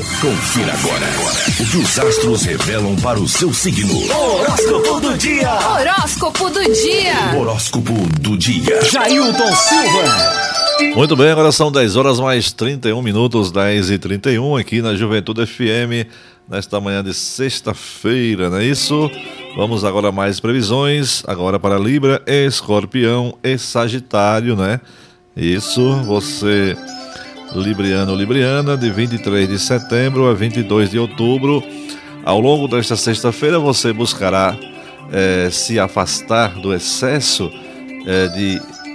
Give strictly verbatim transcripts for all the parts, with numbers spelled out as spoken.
Confira agora o que os astros revelam para o seu signo. Horóscopo do dia. Horóscopo do dia. Horóscopo do dia. Jailton Silva. Muito bem, agora são dez horas mais trinta e um minutos, dez e trinta e um aqui na Juventude F M, nesta manhã de sexta-feira, não é isso? Vamos agora a mais previsões, agora para Libra, Escorpião e Sagitário, né? Isso, você, Libriano ou Libriana, de vinte e três de setembro a vinte e dois de outubro. Ao longo desta sexta-feira você buscará eh, se afastar do excesso eh, de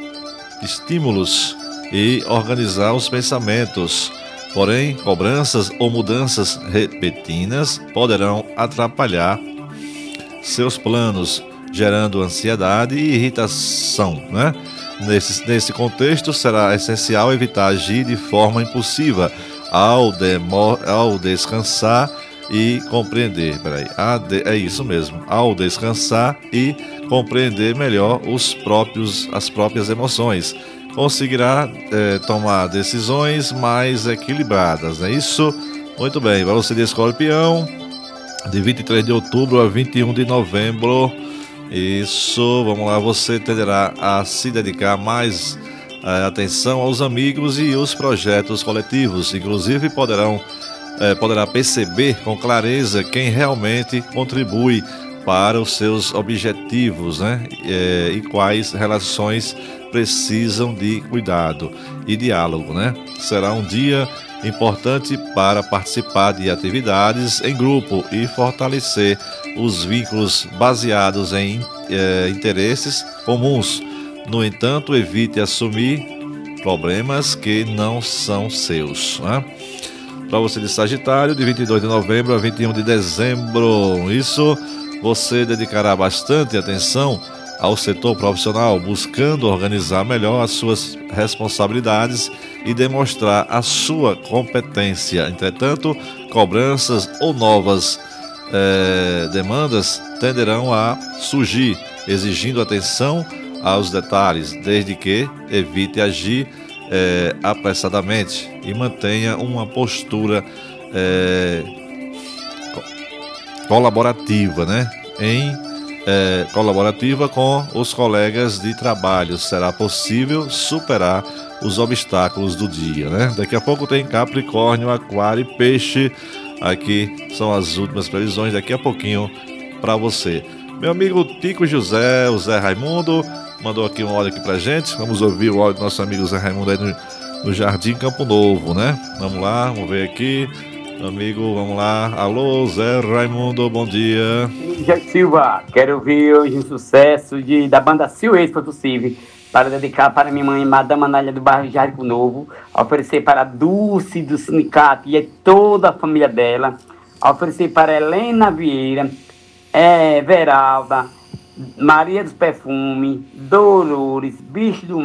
estímulos e organizar os pensamentos. Porém, cobranças ou mudanças repentinas poderão atrapalhar seus planos, gerando ansiedade e irritação, né? Nesse, nesse contexto, será essencial evitar agir de forma impulsiva ao, demo, ao descansar e compreender. Peraí, de, é isso mesmo. Ao descansar e compreender melhor os próprios, as próprias emoções, conseguirá é, tomar decisões mais equilibradas, é isso? Muito bem, para você de Escorpião, de vinte e três de outubro a vinte e um de novembro, isso, vamos lá, você tenderá a se dedicar mais é, atenção aos amigos e os projetos coletivos, inclusive poderão, é, poderá perceber com clareza quem realmente contribui para os seus objetivos, né? É, e quais relações precisam de cuidado e diálogo, né? Será um dia importante para participar de atividades em grupo e fortalecer os vínculos baseados em é, interesses comuns. No entanto, evite assumir problemas que não são seus, né? Para você de Sagitário, de vinte e dois de novembro a vinte e um de dezembro, isso, você dedicará bastante atenção ao setor profissional, buscando organizar melhor as suas responsabilidades e demonstrar a sua competência. Entretanto, cobranças ou novas eh, demandas tenderão a surgir, exigindo atenção aos detalhes, desde que evite agir eh, apressadamente e mantenha uma postura eh, colaborativa, né? Em É, colaborativa com os colegas de trabalho. Será possível superar os obstáculos do dia, né? Daqui a pouco tem Capricórnio, Aquário e Peixe. Aqui são as últimas previsões, daqui a pouquinho para você. Meu amigo Tico José, o Zé Raimundo, mandou aqui um áudio aqui pra gente. Vamos ouvir o áudio do nosso amigo Zé Raimundo aí no, no Jardim Campo Novo, né? Vamos lá, vamos ver aqui. Amigo, vamos lá. Alô, Zé Raimundo, bom dia. Jack Silva, quero ouvir hoje um sucesso de, da banda Silêncio, se for possível, para dedicar para minha mãe, Madame Anália do bairro Jardim Novo, oferecer para a Dulce do Sindicato e toda a família dela, oferecer para Helena Vieira, é, Veralda, Maria dos Perfumes, Dolores, Bicho do